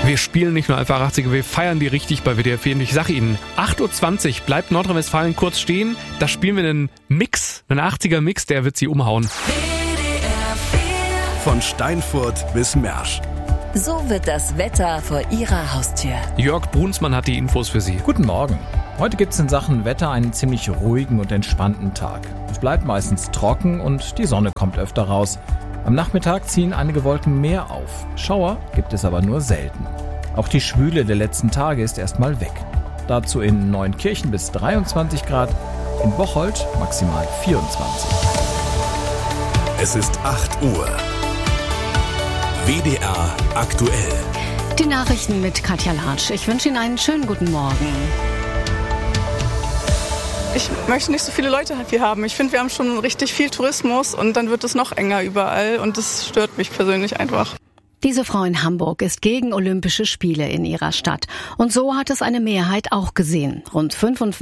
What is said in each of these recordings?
Wir spielen nicht nur einfach 80er, wir feiern die richtig bei WDR 4. Und ich sage Ihnen, 8.20 Uhr bleibt Nordrhein-Westfalen kurz stehen. Da spielen wir einen Mix, einen 80er-Mix, der wird Sie umhauen. WDR 4. Von Steinfurt bis Mersch. So wird das Wetter vor Ihrer Haustür. Jörg Brunsmann hat die Infos für Sie. Guten Morgen. Heute gibt es in Sachen Wetter einen ziemlich ruhigen und entspannten Tag. Es bleibt meistens trocken und die Sonne kommt öfter raus. Am Nachmittag ziehen einige Wolken mehr auf. Schauer gibt es aber nur selten. Auch die Schwüle der letzten Tage ist erstmal weg. Dazu in Neunkirchen bis 23 Grad, in Bocholt maximal 24. Es ist 8 Uhr. WDR aktuell. Die Nachrichten mit Katja Latsch. Ich wünsche Ihnen einen schönen guten Morgen. Ich möchte nicht so viele Leute hier haben. Ich finde, wir haben schon richtig viel Tourismus und dann wird es noch enger überall und das stört mich persönlich einfach. Diese Frau in Hamburg ist gegen Olympische Spiele in ihrer Stadt. Und so hat es eine Mehrheit auch gesehen. Rund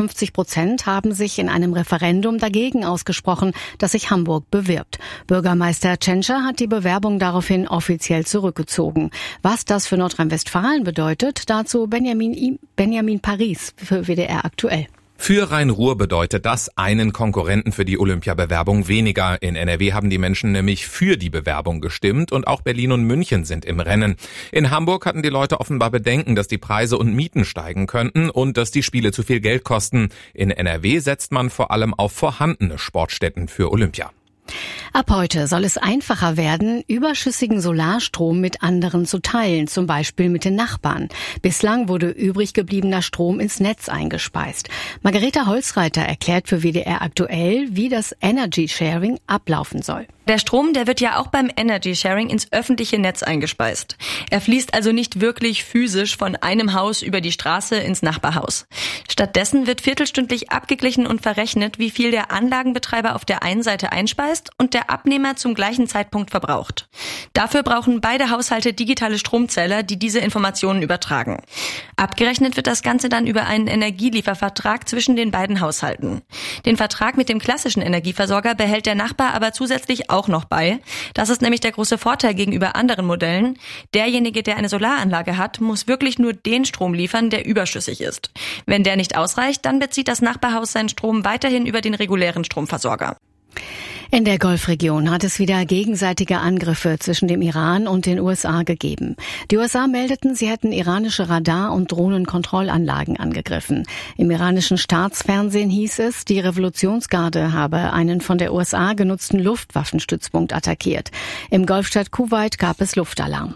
55% haben sich in einem Referendum dagegen ausgesprochen, dass sich Hamburg bewirbt. Bürgermeister Tschentscher hat die Bewerbung daraufhin offiziell zurückgezogen. Was das für Nordrhein-Westfalen bedeutet, dazu Benjamin Paris für WDR aktuell. Für Rhein-Ruhr bedeutet das einen Konkurrenten für die Olympiabewerbung weniger. In NRW haben die Menschen nämlich für die Bewerbung gestimmt und auch Berlin und München sind im Rennen. In Hamburg hatten die Leute offenbar Bedenken, dass die Preise und Mieten steigen könnten und dass die Spiele zu viel Geld kosten. In NRW setzt man vor allem auf vorhandene Sportstätten für Olympia. Ab heute soll es einfacher werden, überschüssigen Solarstrom mit anderen zu teilen, zum Beispiel mit den Nachbarn. Bislang wurde übrig gebliebener Strom ins Netz eingespeist. Margareta Holzreiter erklärt für WDR aktuell, wie das Energy Sharing ablaufen soll. Der Strom, der wird ja auch beim Energy Sharing ins öffentliche Netz eingespeist. Er fließt also nicht wirklich physisch von einem Haus über die Straße ins Nachbarhaus. Stattdessen wird viertelstündlich abgeglichen und verrechnet, wie viel der Anlagenbetreiber auf der einen Seite einspeist und der Abnehmer zum gleichen Zeitpunkt verbraucht. Dafür brauchen beide Haushalte digitale Stromzähler, die diese Informationen übertragen. Abgerechnet wird das Ganze dann über einen Energieliefervertrag zwischen den beiden Haushalten. Den Vertrag mit dem klassischen Energieversorger behält der Nachbar aber zusätzlich auch noch bei. Das ist nämlich der große Vorteil gegenüber anderen Modellen. Derjenige, der eine Solaranlage hat, muss wirklich nur den Strom liefern, der überschüssig ist. Wenn der nicht ausreicht, dann bezieht das Nachbarhaus seinen Strom weiterhin über den regulären Stromversorger. In der Golfregion hat es wieder gegenseitige Angriffe zwischen dem Iran und den USA gegeben. Die USA meldeten, sie hätten iranische Radar- und Drohnenkontrollanlagen angegriffen. Im iranischen Staatsfernsehen hieß es, die Revolutionsgarde habe einen von der USA genutzten Luftwaffenstützpunkt attackiert. Im Golfstaat Kuwait gab es Luftalarm.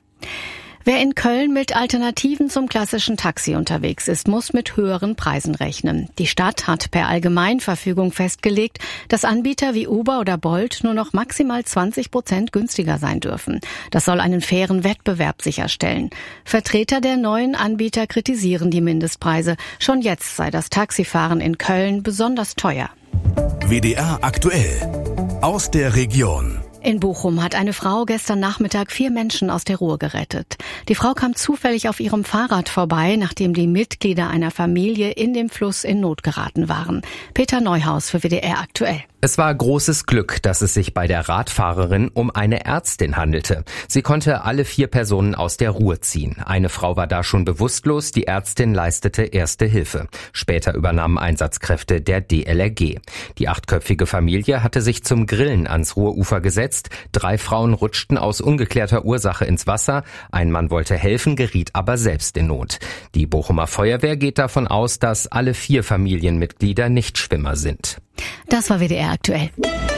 Wer in Köln mit Alternativen zum klassischen Taxi unterwegs ist, muss mit höheren Preisen rechnen. Die Stadt hat per Allgemeinverfügung festgelegt, dass Anbieter wie Uber oder Bolt nur noch maximal 20% günstiger sein dürfen. Das soll einen fairen Wettbewerb sicherstellen. Vertreter der neuen Anbieter kritisieren die Mindestpreise. Schon jetzt sei das Taxifahren in Köln besonders teuer. WDR aktuell. Aus der Region. In Bochum hat eine Frau gestern Nachmittag 4 Menschen aus der Ruhr gerettet. Die Frau kam zufällig auf ihrem Fahrrad vorbei, nachdem die Mitglieder einer Familie in dem Fluss in Not geraten waren. Peter Neuhaus für WDR aktuell. Es war großes Glück, dass es sich bei der Radfahrerin um eine Ärztin handelte. Sie konnte alle 4 Personen aus der Ruhr ziehen. Eine Frau war da schon bewusstlos, die Ärztin leistete erste Hilfe. Später übernahmen Einsatzkräfte der DLRG. Die 8-köpfige Familie hatte sich zum Grillen ans Ruhrufer gesetzt. 3 Frauen rutschten aus ungeklärter Ursache ins Wasser. Ein Mann wollte helfen, geriet aber selbst in Not. Die Bochumer Feuerwehr geht davon aus, dass alle 4 Familienmitglieder Nichtschwimmer sind. Das war WDR aktuell.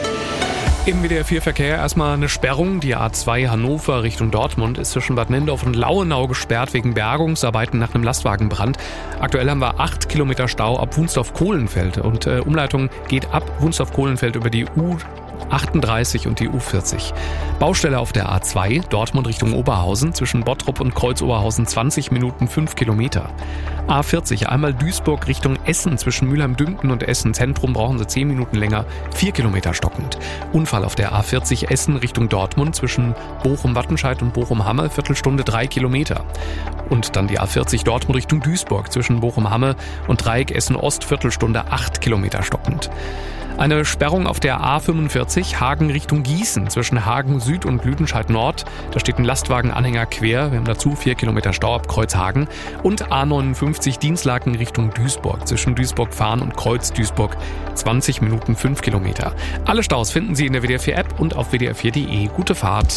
Im WDR 4 Verkehr erstmal eine Sperrung. Die A2 Hannover Richtung Dortmund ist zwischen Bad Nendorf und Lauenau gesperrt wegen Bergungsarbeiten nach einem Lastwagenbrand. Aktuell haben wir 8 Kilometer Stau ab Wunsdorf-Kohlenfeld und Umleitung geht ab Wunsdorf-Kohlenfeld über die U38 und die U40. Baustelle auf der A2 Dortmund Richtung Oberhausen zwischen Bottrop und Kreuz-Oberhausen 20 Minuten 5 Kilometer. A40 einmal Duisburg Richtung Essen zwischen Mülheim-Dünden und Essen Zentrum brauchen Sie 10 Minuten länger, 4 Kilometer stockend. Unfall auf der A40 Essen Richtung Dortmund zwischen Bochum-Wattenscheid und Bochum-Hamme, Viertelstunde 3 Kilometer. Und dann die A40 Dortmund Richtung Duisburg zwischen Bochum-Hamme und Dreieck Essen-Ost, Viertelstunde 8 Kilometer stockend. Eine Sperrung auf der A45 Hagen Richtung Gießen zwischen Hagen Süd und Lüdenscheid Nord. Da steht ein Lastwagenanhänger quer. Wir haben dazu 4 Kilometer Stau ab Kreuzhagen. Und A59 Dinslaken Richtung Duisburg zwischen Duisburg-Fahren und Kreuz-Duisburg. 20 Minuten 5 Kilometer. Alle Staus finden Sie in der WDR4-App und auf WDR4.de. Gute Fahrt.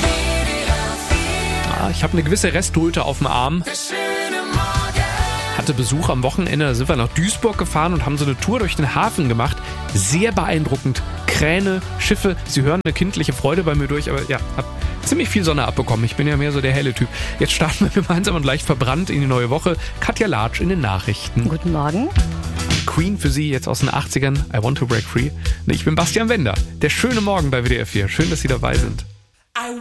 Ich habe eine gewisse Reströte auf dem Arm. Hatte Besuch am Wochenende, da sind wir nach Duisburg gefahren und haben so eine Tour durch den Hafen gemacht. Sehr beeindruckend. Kräne, Schiffe, Sie hören eine kindliche Freude bei mir durch, aber ja, hab ziemlich viel Sonne abbekommen. Ich bin ja mehr so der helle Typ. Jetzt starten wir gemeinsam und leicht verbrannt in die neue Woche. Katja Latsch in den Nachrichten. Guten Morgen. Queen für Sie jetzt aus den 80ern. I want to break free. Ich bin Bastian Wender. Der schöne Morgen bei WDR 4. Schön, dass Sie dabei sind.